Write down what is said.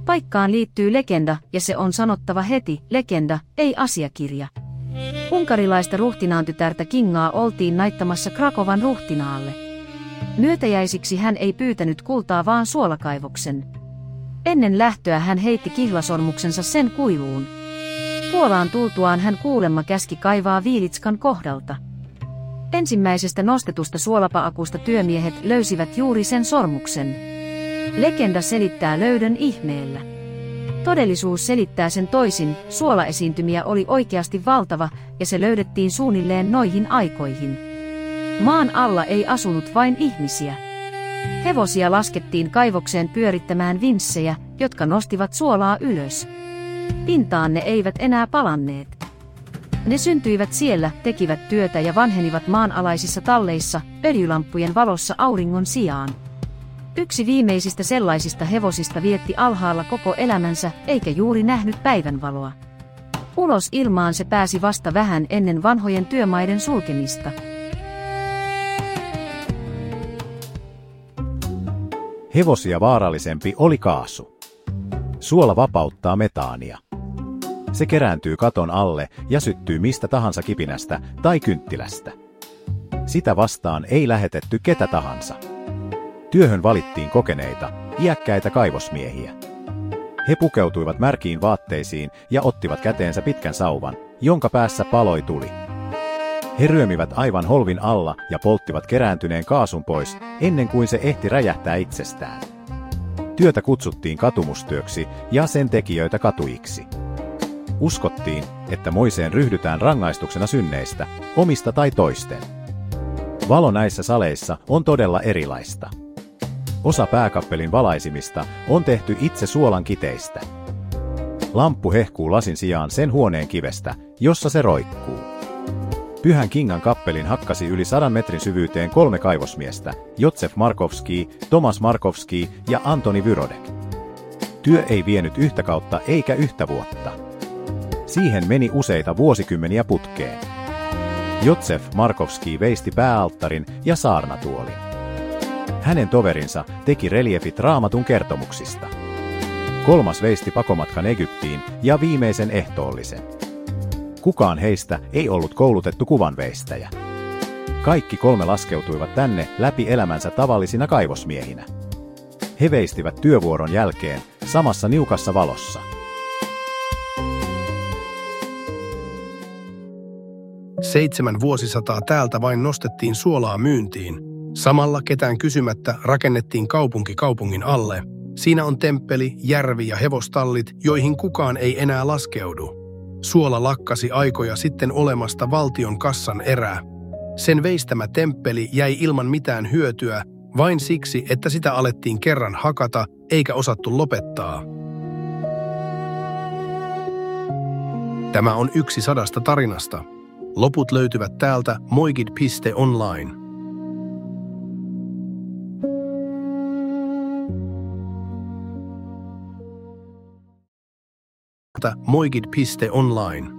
Paikkaan liittyy legenda ja se on sanottava heti, legenda, ei asiakirja. Unkarilaista ruhtinaantytärtä Kingaa oltiin naittamassa Krakovan ruhtinaalle. Myötäjäisiksi hän ei pyytänyt kultaa vaan suolakaivoksen. Ennen lähtöä hän heitti kihlasormuksensa sen kuiluun. Puolaan tultuaan hän kuulemma käski kaivaa Viilitskan kohdalta. Ensimmäisestä nostetusta suolapaakusta työmiehet löysivät juuri sen sormuksen. Legenda selittää löydön ihmeellä. Todellisuus selittää sen toisin, suolaesiintymiä oli oikeasti valtava ja se löydettiin suunnilleen noihin aikoihin. Maan alla ei asunut vain ihmisiä. Hevosia laskettiin kaivokseen pyörittämään vinssejä, jotka nostivat suolaa ylös. Pintaan ne eivät enää palanneet. Ne syntyivät siellä, tekivät työtä ja vanhenivat maanalaisissa talleissa, öljylamppujen valossa auringon sijaan. Yksi viimeisistä sellaisista hevosista vietti alhaalla koko elämänsä, eikä juuri nähnyt päivänvaloa. Ulos ilmaan se pääsi vasta vähän ennen vanhojen työmaiden sulkemista. Hevosia vaarallisempi oli kaasu. Suola vapauttaa metaania. Se kerääntyy katon alle ja syttyy mistä tahansa kipinästä tai kynttilästä. Sitä vastaan ei lähetetty ketä tahansa. Työhön valittiin kokeneita, iäkkäitä kaivosmiehiä. He pukeutuivat märkiin vaatteisiin ja ottivat käteensä pitkän sauvan, jonka päässä paloi tuli. He ryömivät aivan holvin alla ja polttivat kerääntyneen kaasun pois, ennen kuin se ehti räjähtää itsestään. Työtä kutsuttiin katumustyöksi ja sen tekijöitä katujiksi. Uskottiin, että moiseen ryhdytään rangaistuksena synneistä, omista tai toisten. Valo näissä saleissa on todella erilaista. Osa pääkappelin valaisimista on tehty itse suolan kiteistä. Lamppu hehkuu lasin sijaan sen huoneen kivestä, jossa se roikkuu. Pyhän Kingan kappelin hakkasi yli 100 metrin syvyyteen 3 kaivosmiestä, Jozef Markovski, Tomas Markovski ja Antoni Vyrodek. Työ ei vienyt yhtä kautta eikä yhtä vuotta. Siihen meni useita vuosikymmeniä putkeen. Jozef Markovski veisti pääalttarin ja saarnatuolin. Hänen toverinsa teki reliefit Raamatun kertomuksista. Kolmas veisti pakomatkan Egyptiin ja viimeisen ehtoollisen. Kukaan heistä ei ollut koulutettu kuvanveistäjä. Kaikki 3 laskeutuivat tänne läpi elämänsä tavallisina kaivosmiehinä. He veistivät työvuoron jälkeen samassa niukassa valossa. Seitsemän vuosisataa täältä vain nostettiin suolaa myyntiin. Samalla ketään kysymättä rakennettiin kaupunki kaupungin alle. Siinä on temppeli, järvi ja hevostallit, joihin kukaan ei enää laskeudu. Suola lakkasi aikoja sitten olemasta valtion kassan erää. Sen veistämä temppeli jäi ilman mitään hyötyä, vain siksi, että sitä alettiin kerran hakata, eikä osattu lopettaa. Tämä on yksi 100 tarinasta. Loput löytyvät täältä moigid.online. Moigid.online